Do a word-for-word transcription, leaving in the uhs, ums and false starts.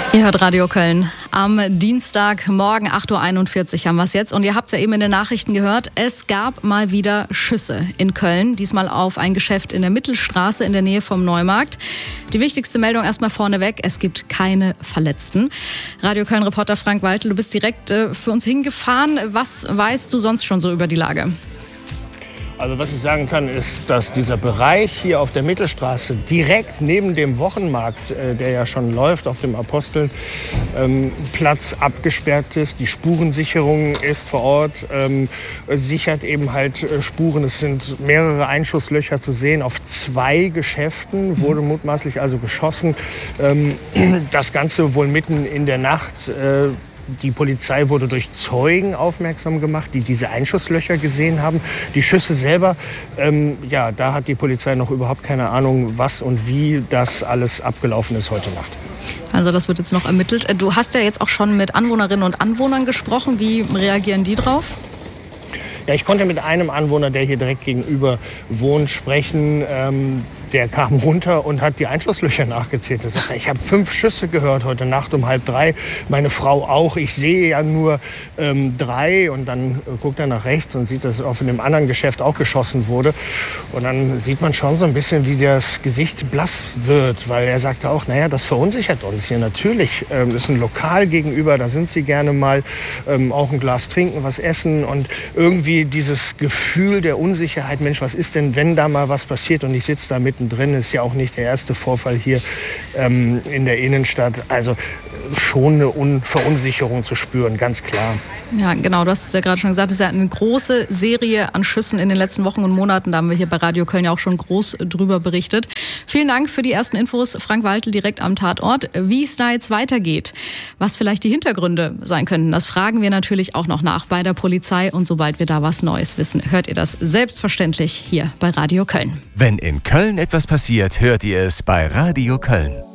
Ihr hört Radio Köln. Am Dienstagmorgen acht Uhr einundvierzig haben wir es jetzt. Und ihr habt es ja eben in den Nachrichten gehört, es gab mal wieder Schüsse in Köln. Diesmal auf ein Geschäft in der Mittelstraße in der Nähe vom Neumarkt. Die wichtigste Meldung erstmal vorneweg, es gibt keine Verletzten. Radio Köln-Reporter Frank Waltel, du bist direkt äh, für uns hingefahren. Was weißt du sonst schon so über die Lage? Also was ich sagen kann, ist, dass dieser Bereich hier auf der Mittelstraße direkt neben dem Wochenmarkt, äh, der ja schon läuft auf dem Apostelplatz, ähm, abgesperrt ist. Die Spurensicherung ist vor Ort, ähm, sichert eben halt äh, Spuren. Es sind mehrere Einschusslöcher zu sehen. Auf zwei Geschäften wurde mutmaßlich also geschossen. Ähm, das Ganze wohl mitten in der Nacht. Äh, Die Polizei wurde durch Zeugen aufmerksam gemacht, die diese Einschusslöcher gesehen haben. Die Schüsse selber, ähm, ja, da hat die Polizei noch überhaupt keine Ahnung, was und wie das alles abgelaufen ist heute Nacht. Also das wird jetzt noch ermittelt. Du hast ja jetzt auch schon mit Anwohnerinnen und Anwohnern gesprochen. Wie reagieren die drauf? Ja, ich konnte mit einem Anwohner, der hier direkt gegenüber wohnt, sprechen. Ähm, der kam runter und hat die Einschusslöcher nachgezählt. Er sagt, ich habe fünf Schüsse gehört heute Nacht um halb drei. Meine Frau auch. Ich sehe ja nur ähm, drei. Und dann äh, guckt er nach rechts und sieht, dass auf einem anderen Geschäft auch geschossen wurde. Und dann sieht man schon so ein bisschen, wie das Gesicht blass wird. Weil er sagte auch, naja, das verunsichert uns hier natürlich. Ähm, das ist ein Lokal gegenüber, da sind sie gerne mal. Ähm, auch ein Glas trinken, was essen. Und irgendwie dieses Gefühl der Unsicherheit, Mensch, was ist denn, wenn da mal was passiert und ich sitze da mittendrin, ist ja auch nicht der erste Vorfall hier ähm, in der Innenstadt. Also schon eine Un- Verunsicherung zu spüren, ganz klar. Ja, genau, du hast es ja gerade schon gesagt, es ist ja eine große Serie an Schüssen in den letzten Wochen und Monaten. Da haben wir hier bei Radio Köln ja auch schon groß drüber berichtet. Vielen Dank für die ersten Infos, Frank Waltel, direkt am Tatort. Wie es da jetzt weitergeht, was vielleicht die Hintergründe sein könnten, das fragen wir natürlich auch noch nach bei der Polizei. Und sobald wir da was Neues wissen, hört ihr das selbstverständlich hier bei Radio Köln. Wenn in Köln etwas passiert, hört ihr es bei Radio Köln.